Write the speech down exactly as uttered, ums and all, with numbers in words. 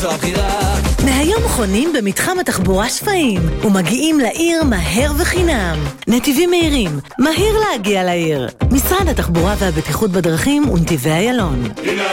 זו הבחירה. מהיום חונים במתחם התחבורה שפיים ומגיעים לעיר מהר וחינם. נתיבים מהירים, מהיר להגיע לעיר. משרד התחבורה והבטיחות בדרכים ונתיבי איילון.